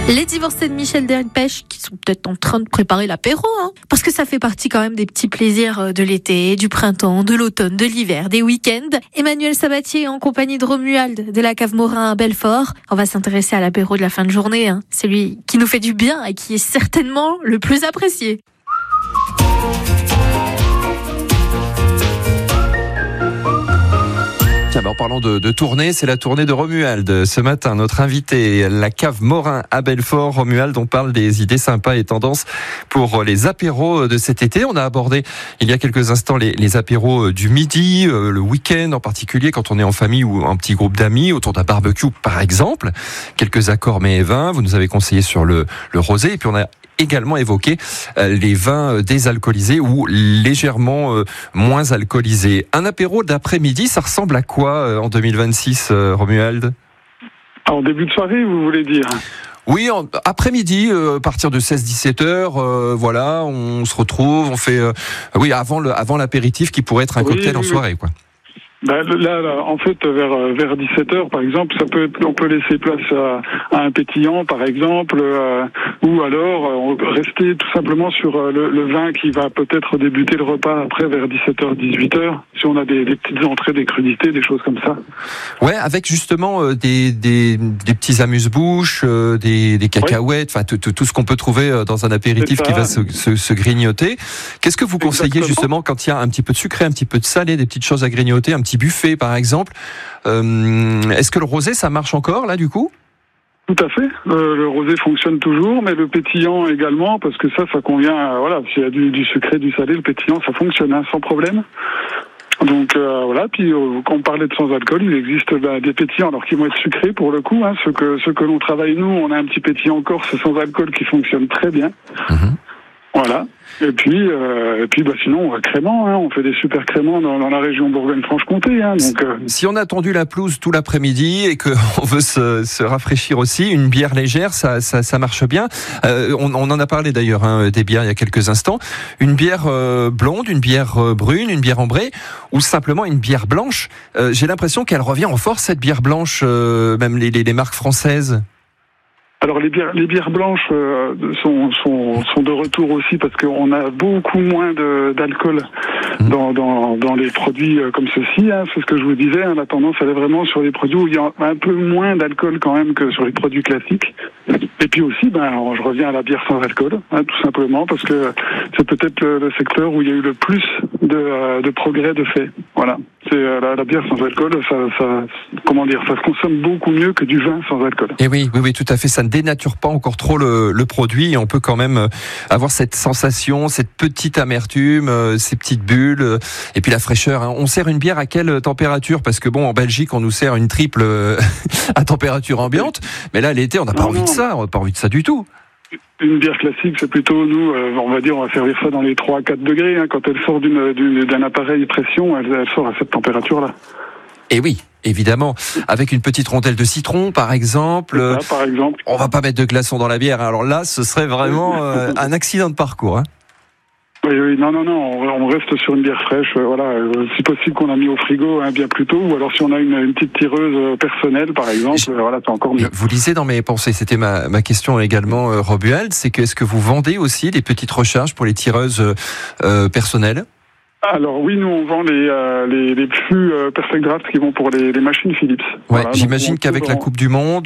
Les divorcés de Michel Delpech qui sont peut-être en train de préparer l'apéro, parce que ça fait partie quand même des petits plaisirs de l'été, du printemps, de l'automne, de l'hiver, des week-ends. Emmanuel Sabatier en compagnie de Romuald de la Cave Morin à Belfort. On va s'intéresser à l'apéro de la fin de journée, celui qui nous fait du bien et qui est certainement le plus apprécié. En parlant de tournée, c'est la tournée de Romuald. Ce matin, notre invité, la Cave Morin à Belfort. Romuald, on parle des idées sympas et tendances pour les apéros de cet été. On a abordé il y a quelques instants les apéros du midi, le week-end en particulier, quand on est en famille ou un petit groupe d'amis, autour d'un barbecue par exemple. Quelques accords mets et vins, vous nous avez conseillé sur le rosé. Et puis on a également évoqué les vins désalcoolisés ou légèrement moins alcoolisés. Un apéro d'après-midi, ça ressemble à quoi en 2026, Romuald ? En début de soirée, vous voulez dire ? Oui, après-midi, à partir de 16-17 heures, voilà, on se retrouve, on fait, avant l'apéritif qui pourrait être un cocktail en soirée, quoi. Là, en fait, vers 17h, par exemple, on peut laisser place à un pétillant, par exemple, ou alors rester tout simplement sur le vin qui va peut-être débuter le repas après vers 17h, 18h, si on a des petites entrées, des crudités, des choses comme ça. Ouais, avec justement des petits amuse-bouches, des cacahuètes, enfin tout ce qu'on peut trouver dans un apéritif qui va se grignoter. Qu'est-ce que vous conseillez justement quand il y a un petit peu de sucré, un petit peu de salé, des petites choses à grignoter, un petit buffet par exemple. Est-ce que le rosé ça marche encore là du coup ? Tout à fait. Le rosé fonctionne toujours, mais le pétillant également, parce que ça convient. Voilà, s'il y a du sucré, du salé, le pétillant ça fonctionne sans problème. Donc voilà. Puis quand on parlait de sans alcool, il existe des pétillants, alors qui vont être sucrés pour le coup. Ce que l'on travaille nous, on a un petit pétillant corse sans alcool qui fonctionne très bien. Mmh. Voilà. Et puis sinon, crémant, on fait des super créments dans la région Bourgogne-Franche-Comté. Donc, si on a tendu la pelouse tout l'après-midi et qu'on veut se rafraîchir aussi, une bière légère, ça marche bien. On en a parlé d'ailleurs des bières il y a quelques instants. Une bière blonde, une bière brune, une bière ambrée ou simplement une bière blanche. J'ai l'impression qu'elle revient en force, cette bière blanche, même les marques françaises. Alors les bières blanches sont de retour aussi parce qu'on a beaucoup moins d'alcool dans les produits comme ceci. C'est ce que je vous disais. La tendance elle est vraiment sur les produits où il y a un peu moins d'alcool quand même que sur les produits classiques. Et puis aussi, je reviens à la bière sans alcool, tout simplement parce que c'est peut-être le secteur où il y a eu le plus de progrès de fait. Voilà. C'est la bière sans alcool, ça se consomme beaucoup mieux que du vin sans alcool. Et oui, tout à fait. Ça ne dénature pas encore trop le produit et on peut quand même avoir cette sensation, cette petite amertume, ces petites bulles et puis la fraîcheur. On sert une bière à quelle température ? Parce que en Belgique, on nous sert une triple à température ambiante, mais là, l'été, on n'a pas envie de ça. On n'a pas envie de ça du tout. Une bière classique, c'est plutôt, nous, on va servir ça dans les 3 à 4 degrés. Quand elle sort d'un appareil pression, elle sort à cette température-là. Et oui, évidemment, avec une petite rondelle de citron, par exemple. Par exemple. On va pas mettre de glaçons dans la bière. Alors là, ce serait vraiment un accident de parcours. Oui, non, on reste sur une bière fraîche, si possible qu'on a mis au frigo bien plus tôt, ou alors si on a une petite tireuse personnelle, par exemple, c'est encore mieux. Vous lisez dans mes pensées, c'était ma question également, Romuald, c'est que est-ce que vous vendez aussi des petites recharges pour les tireuses personnelles ? Alors oui, nous on vend les plus Perfect Draft qui vont pour les machines Philips. Ouais, j'imagine qu'avec la Coupe du Monde,